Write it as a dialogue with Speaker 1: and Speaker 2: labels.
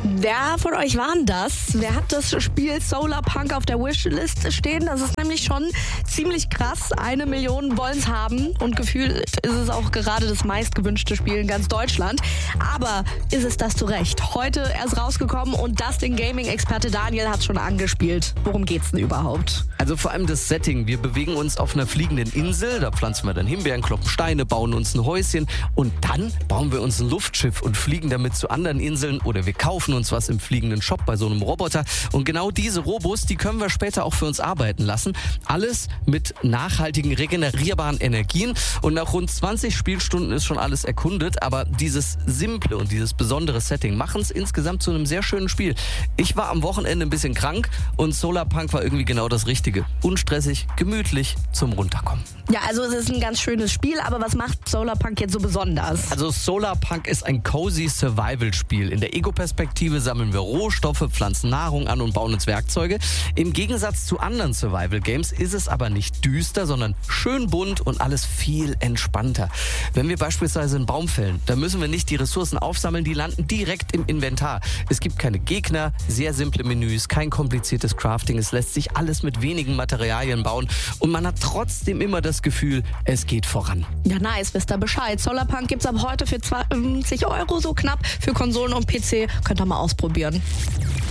Speaker 1: Wer von euch war denn das? Wer hat das Spiel Solarpunk auf der Wishlist stehen? Das ist nämlich schon ziemlich krass. 1 Million wollen es haben und gefühlt ist es auch gerade das meistgewünschte Spiel in ganz Deutschland. Aber ist es das zu Recht? Heute erst rausgekommen und Dustin Gaming-Experte Daniel hat es schon angespielt. Worum geht's denn überhaupt?
Speaker 2: Also vor allem das Setting. Wir bewegen uns auf einer fliegenden Insel, da pflanzen wir dann Himbeeren, kloppen Steine, bauen uns ein Häuschen und dann bauen wir uns ein Luftschiff und fliegen damit zu anderen Inseln oder wir kaufen uns was im fliegenden Shop bei so einem Roboter. Und genau diese Robos, die können wir später auch für uns arbeiten lassen. Alles mit nachhaltigen, regenerierbaren Energien. Und nach rund 20 Spielstunden ist schon alles erkundet. Aber dieses simple und dieses besondere Setting machen es insgesamt zu einem sehr schönen Spiel. Ich war am Wochenende ein bisschen krank und Solarpunk war irgendwie genau das Richtige. Unstressig, gemütlich, zum Runterkommen.
Speaker 1: Ja, also es ist ein ganz schönes Spiel, aber was macht Solarpunk jetzt so besonders?
Speaker 2: Also Solarpunk ist ein cozy Survival-Spiel. In der Ego-Perspektive sammeln wir Rohstoffe, pflanzen Nahrung an und bauen uns Werkzeuge. Im Gegensatz zu anderen Survival-Games ist es aber nicht düster, sondern schön bunt und alles viel entspannter. Wenn wir beispielsweise einen Baum fällen, dann müssen wir nicht die Ressourcen aufsammeln, die landen direkt im Inventar. Es gibt keine Gegner, sehr simple Menüs, kein kompliziertes Crafting. Es lässt sich alles mit wenigen Materialien bauen und man hat trotzdem immer das Gefühl, es geht voran.
Speaker 1: Ja, nice, wisst ihr Bescheid. Solarpunk gibt's ab heute für 20 € so knapp für Konsolen und PC. Könnt ihr mal ausprobieren.